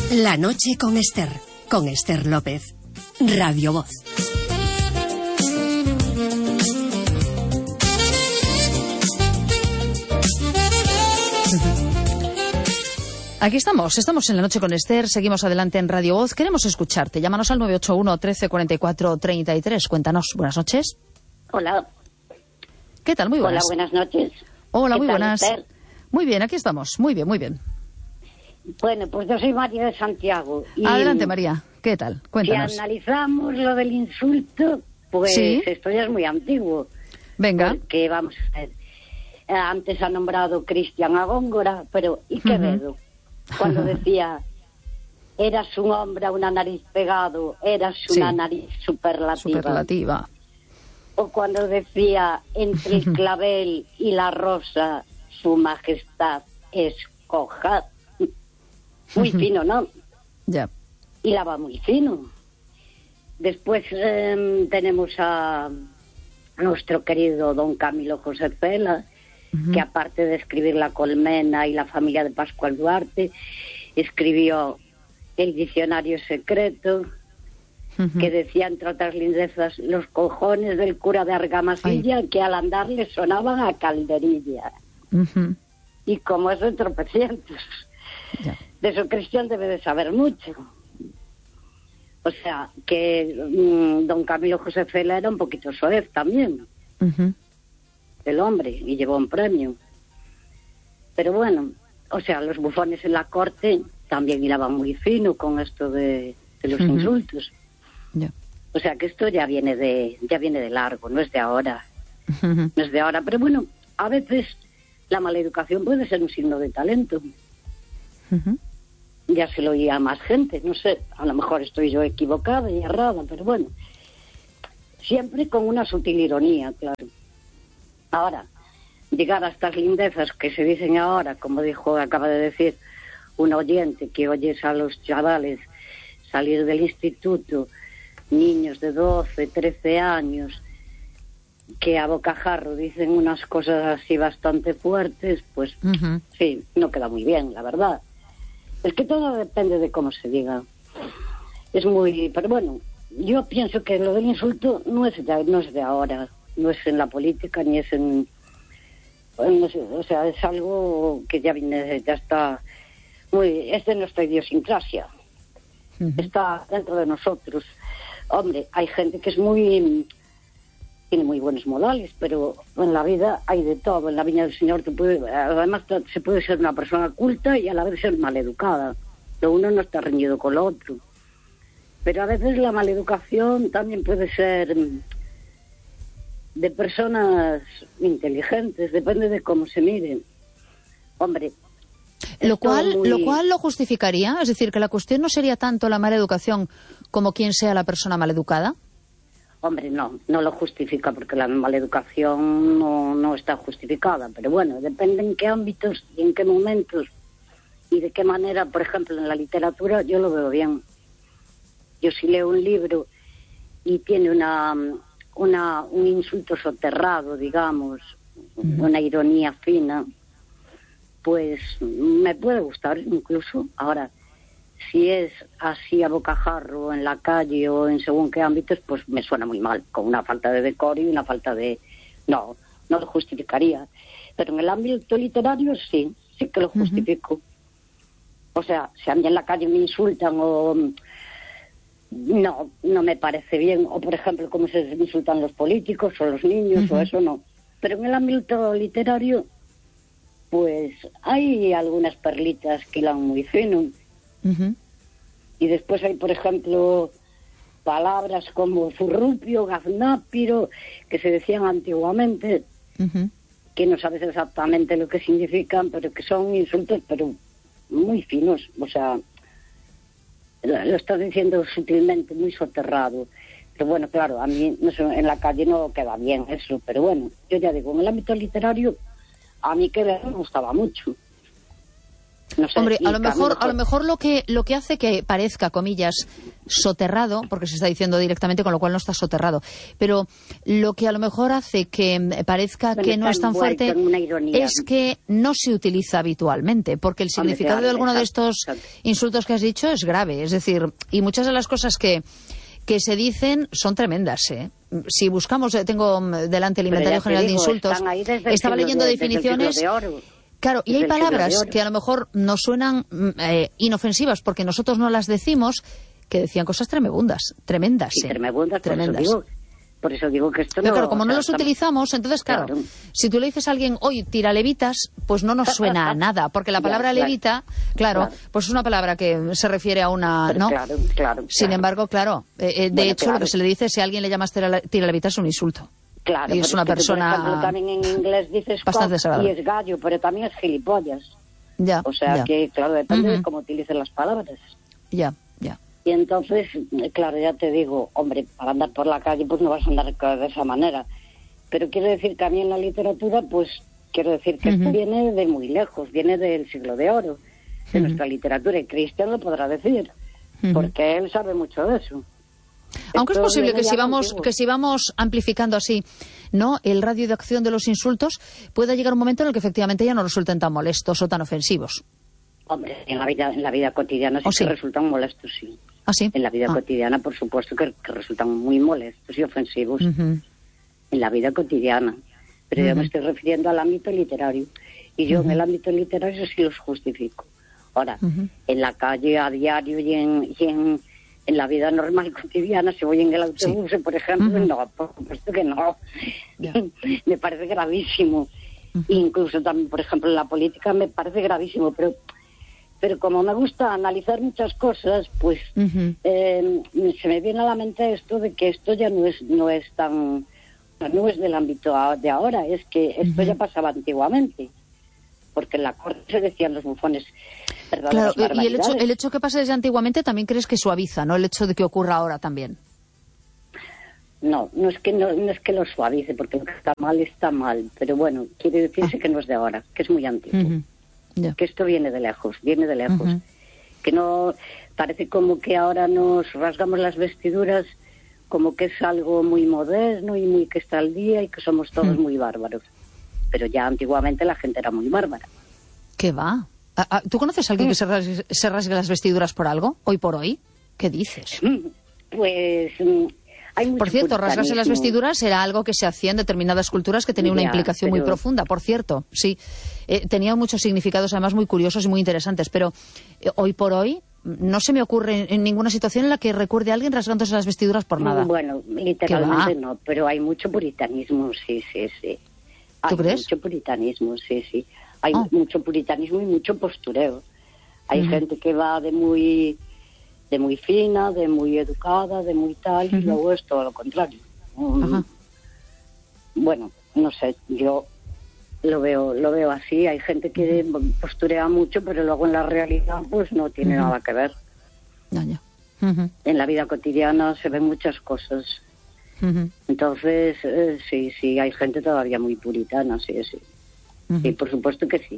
La noche con Esther López, Radio Voz. Aquí estamos en La Noche con Esther, seguimos adelante en Radio Voz. Queremos escucharte, llámanos al 981 13 44 33. Cuéntanos, buenas noches. Hola. ¿Qué tal? Muy buenas. Hola, buenas noches. Hola, muy tal, buenas. Esther? Muy bien, aquí estamos, muy bien, muy bien. Bueno, pues yo soy María de Santiago. Y adelante, María, ¿qué tal? Cuéntanos. Si analizamos lo del insulto, pues ¿Sí? Esto ya es muy antiguo. Venga. Porque, vamos a ver, antes ha nombrado Cristian a Góngora, pero ¿y Quevedo? Cuando decía, eras un hombre a una nariz pegado, eras una nariz superlativa. O cuando decía, entre el clavel y la rosa, su majestad escoja. Muy fino, ¿no? Ya. Y la va muy fino. Después tenemos a nuestro querido don Camilo José Cela, que aparte de escribir La Colmena y La familia de Pascual Duarte, escribió El diccionario secreto, que decía, entre otras lindezas, los cojones del cura de Argamasilla, que al andar le sonaban a calderilla. Y como es de tropecientos. Ya. De eso Cristian debe de saber mucho. O sea, que don Camilo José Cela era un poquito soez también. El hombre, y llevó un premio. Pero bueno, o sea, los bufones en la corte también hilaban muy fino con esto de los insultos. Ya. O sea, que esto ya viene de largo, no es de ahora. No es de ahora, pero bueno, a veces la maleducación puede ser un signo de talento. Ya se lo oía a más gente, no sé, a lo mejor estoy yo equivocada y errada, pero bueno, siempre con una sutil ironía, claro. Ahora, llegar a estas lindezas que se dicen ahora, como acaba de decir un oyente, que oyes a los chavales salir del instituto, niños de 12, 13 años, que a bocajarro dicen unas cosas así bastante fuertes, pues sí, no queda muy bien, la verdad. Es que todo depende de cómo se diga. Es muy... Pero bueno, yo pienso que lo del insulto no es de ahora, no es en la política, ni es en... No sé, o sea, es algo que ya viene, ya está muy... Es de nuestra idiosincrasia. Está dentro de nosotros. Hombre, hay gente que es muy... Tiene muy buenos modales, pero en la vida hay de todo. En la viña del Señor además se puede ser una persona culta y a la vez ser maleducada. Lo uno no está reñido con lo otro. Pero a veces la maleducación también puede ser de personas inteligentes, depende de cómo se miren. Hombre, lo cual lo justificaría, es decir, que la cuestión no sería tanto la mala educación como quién sea la persona maleducada. Hombre, no lo justifica, porque la maleducación no está justificada, pero bueno, depende en qué ámbitos y en qué momentos y de qué manera. Por ejemplo, en la literatura yo lo veo bien. Yo si leo un libro y tiene un insulto soterrado, digamos, una ironía fina, pues me puede gustar incluso. Ahora, si es así a bocajarro en la calle o en según qué ámbitos, pues me suena muy mal, con una falta de decoro y una falta de... No lo justificaría. Pero en el ámbito literario sí que lo justifico. O sea, si a mí en la calle me insultan o... No me parece bien. O, por ejemplo, cómo se insultan los políticos o los niños, o eso no. Pero en el ámbito literario, pues hay algunas perlitas que hilan muy fino. Y después hay, por ejemplo, palabras como zurrupio, gaznápiro, que se decían antiguamente, que no sabes exactamente lo que significan, pero que son insultos, pero muy finos. O sea, lo estás diciendo sutilmente, muy soterrado. Pero bueno, claro, a mí no sé, en la calle no queda bien eso, pero bueno, yo ya digo, en el ámbito literario, a mí que me gustaba mucho. No sé, hombre, a lo mejor lo que hace que parezca, comillas, soterrado, porque se está diciendo directamente, con lo cual no está soterrado, pero lo que a lo mejor hace que parezca que no es tan fuerte es que no se utiliza habitualmente, porque el significado de alguno de estos insultos que has dicho es grave, es decir, y muchas de las cosas que se dicen son tremendas, ¿eh? Si buscamos, tengo delante el inventario general de insultos, estaba leyendo definiciones. Claro, y hay palabras que a lo mejor nos suenan inofensivas porque nosotros no las decimos, que decían cosas tremendas. Sí, tremendas. Por eso digo que esto pero no... claro, como no los utilizamos, entonces, claro, si tú le dices a alguien, oye, tira levitas, pues no nos suena a nada, porque la palabra levita, claro, pues es una palabra que se refiere a una... ¿no? Claro. Sin embargo, claro, de hecho, lo que se le dice, si a alguien le llamas tira levitas, es un insulto. Claro, y es una persona... Por ejemplo, también en inglés dices bastante cock y es gallo, pero también es gilipollas. Ya, o sea que, claro, depende de cómo utilices las palabras. Ya. Y entonces, claro, ya te digo, hombre, para andar por la calle pues no vas a andar de esa manera. Pero quiero decir que a mí en la literatura, pues quiero decir que esto viene de muy lejos, viene del siglo de oro, de nuestra literatura, y Cristian lo podrá decir, porque él sabe mucho de eso. Aunque esto es posible que que si vamos amplificando así, ¿no?, el radio de acción de los insultos, pueda llegar un momento en el que efectivamente ya no resulten tan molestos o tan ofensivos. Hombre, en la vida cotidiana sí que resultan molestos, sí. ¿Ah, sí? En la vida cotidiana, por supuesto, que resultan muy molestos y ofensivos. En la vida cotidiana. Pero yo me estoy refiriendo al ámbito literario. Y yo en el ámbito literario sí los justifico. Ahora, en la calle, a diario y en la vida normal cotidiana, si voy en el autobús, por ejemplo, no, por supuesto que no. Me parece gravísimo. Incluso también, por ejemplo, en la política me parece gravísimo, pero como me gusta analizar muchas cosas, pues se me viene a la mente esto de que esto ya no es del ámbito de ahora, es que esto ya pasaba antiguamente, porque en la corte se decían los bufones. Claro, y el hecho que pasa desde antiguamente también crees que suaviza, ¿no?, el hecho de que ocurra ahora también. No es que lo suavice, porque lo que está mal, pero bueno, quiere decirse que no es de ahora, que es muy antiguo. Que esto viene de lejos, que no parece como que ahora nos rasgamos las vestiduras como que es algo muy moderno y muy que está al día y que somos todos muy bárbaros, pero ya antiguamente la gente era muy bárbara. ¿Qué va? ¿Tú conoces a alguien que se rasgue las vestiduras por algo, hoy por hoy? ¿Qué dices? Pues... Por cierto, rasgarse las vestiduras era algo que se hacía en determinadas culturas que tenía una implicación muy profunda, por cierto, sí. Tenía muchos significados, además, muy curiosos y muy interesantes, pero hoy por hoy no se me ocurre en ninguna situación en la que recuerde a alguien rasgándose las vestiduras por nada. Bueno, literalmente no, pero hay mucho puritanismo, sí. ¿Tú crees? Mucho puritanismo, sí. Hay mucho puritanismo y mucho postureo. Hay gente que va de muy fina, de muy educada, de muy tal, y luego es todo lo contrario. Bueno, no sé, yo lo veo así. Hay gente que posturea mucho, pero luego en la realidad pues no tiene nada que ver. En la vida cotidiana se ven muchas cosas. Entonces, sí, hay gente todavía muy puritana, sí. Sí, por supuesto que sí.